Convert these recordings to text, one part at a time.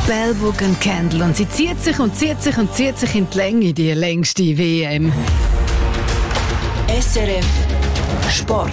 Bell Book and Candle. Und sie zieht sich und zieht sich und zieht sich in die Länge, die längste WM. SRF Sport.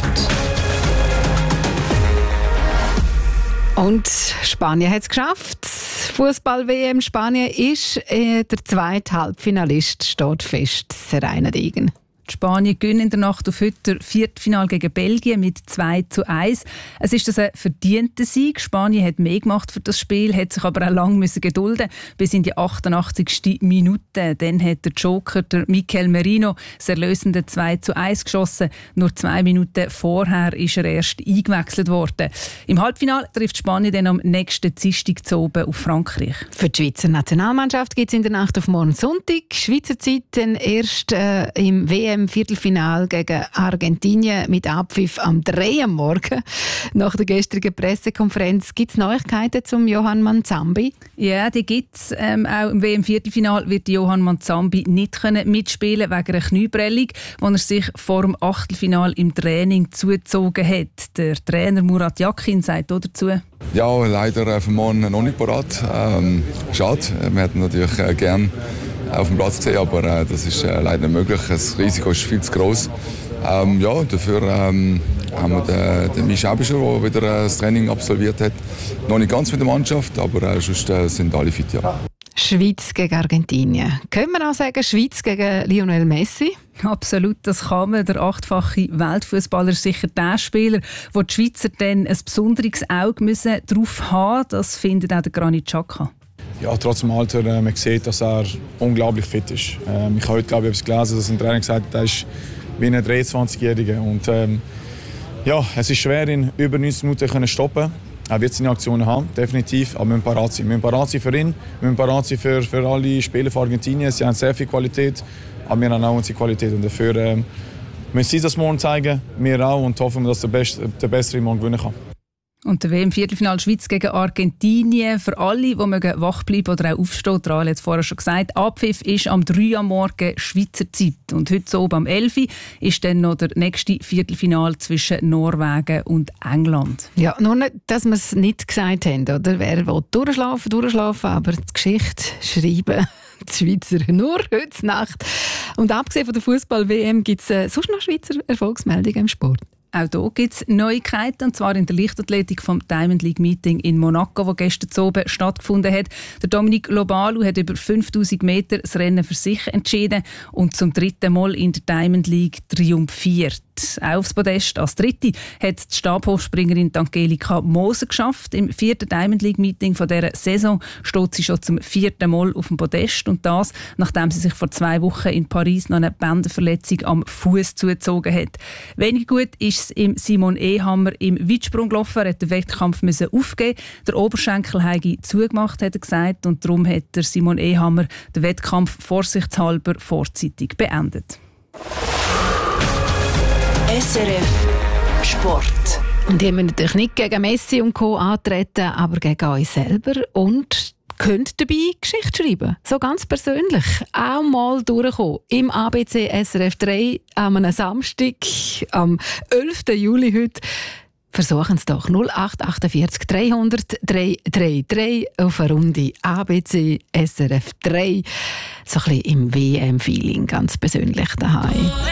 Und Spanien hat es geschafft. Fußball-WM Spanien ist der zweite Halbfinalist, steht fest, Serena Degen. Die Spanier gewinnen in der Nacht auf heute das Viertelfinale gegen Belgien mit 2:1. Es ist ein verdienter Sieg. Spanien hat mehr gemacht für das Spiel, hat sich aber auch lange gedulden bis in die 88. Minute. Dann hat der Joker, der Mikel Merino, das erlösende 2:1 geschossen. Nur 2 Minuten vorher ist er erst eingewechselt worden. Im Halbfinale trifft Spanien dann am nächsten Dienstag zu oben auf Frankreich. Für die Schweizer Nationalmannschaft gibt es in der Nacht auf morgen Sonntag Schweizer Zeit dann erst im WM-Viertelfinal gegen Argentinien mit Abpfiff am 3 am Morgen. Nach der gestrigen Pressekonferenz gibt es Neuigkeiten zum Johann Manzambi? Ja, die gibt es. Auch im WM-Viertelfinal wird Johann Manzambi nicht mitspielen wegen einer Knieprellung, die er sich vor dem Achtelfinal im Training zugezogen hat. Der Trainer Murat Yakin sagt auch dazu: Ja, leider für morgen noch nicht parat. Schade, wir hätten natürlich gern auf dem Platz gesehen, aber das ist leider nicht möglich. Das Risiko ist viel zu groß. Ja, dafür haben wir den Misch Ebischer, der wieder das Training absolviert hat. Noch nicht ganz mit der Mannschaft, aber sonst sind alle fit. Ja. Schweiz gegen Argentinien. Können wir auch sagen, Schweiz gegen Lionel Messi? Absolut, das kann man. Der 8-fache Weltfußballer ist sicher der Spieler, wo die Schweizer dann ein besonderes Auge drauf haben müssen. Das findet auch der Granit Xhaka. Ja, trotz dem Alter, man sieht, dass er unglaublich fit ist. Ich habe heute, glaube ich, etwas gelesen, dass ein Trainer gesagt hat, er ist wie ein 23-Jähriger. Und ja, es ist schwer, ihn über 90 Minuten zu stoppen. Er wird seine Aktionen haben, definitiv, aber wir müssen parat sein. Wir müssen parat sein für ihn, wir müssen parat sein für alle Spieler von Argentinien. Sie haben sehr viel Qualität, aber wir haben auch unsere Qualität. Und dafür müssen sie das morgen zeigen, wir auch, und hoffen, dass der Bessere morgen gewinnen kann. Und der WM-Viertelfinal Schweiz gegen Argentinien. Für alle, die wach bleiben oder auch aufstehen, Rahel hat es vorher schon gesagt, Abpfiff ist am 3 am Morgen Schweizer Zeit. Und heute oben am 11 ist dann noch der nächste Viertelfinal zwischen Norwegen und England. Ja, nur nicht, dass wir es nicht gesagt haben, oder? Wer will durchschlafen, aber die Geschichte schreiben die Schweizer nur heute Nacht. Und abgesehen von der Fußball-WM gibt es sonst noch Schweizer Erfolgsmeldungen im Sport? Auch hier gibt es Neuigkeiten, und zwar in der Leichtathletik vom Diamond League Meeting in Monaco, das gestern oben stattgefunden hat. Der Dominik Lobalu hat über 5000 Meter das Rennen für sich entschieden und zum 3. Mal in der Diamond League triumphiert. Auch aufs Podest als Dritte hat die Stabhochspringerin Angelika Moser geschafft. Im 4. Diamond League Meeting von dieser Saison steht sie schon zum 4. Mal auf dem Podest, und das, nachdem sie sich vor 2 Wochen in Paris noch eine Bänderverletzung am Fuß zugezogen hat. Weniger gut ist es im Simon Ehammer im Weitsprung gelaufen. Er musste den Wettkampf aufgeben. Der Oberschenkel habe zugemacht, hat er gesagt, und darum hat der Simon Ehammer den Wettkampf vorsichtshalber vorzeitig beendet. SRF Sport. Und ihr müsst natürlich nicht gegen Messi und Co. antreten, aber gegen euch selber und könnt dabei Geschichte schreiben. So ganz persönlich. Auch mal durchkommen. Im ABC SRF 3 am einem Samstag, am 11. Juli heute. Versuchen Sie doch. 0848 300 333 auf eine Runde ABC SRF 3. So ein bisschen im WM-Feeling, ganz persönlich daheim.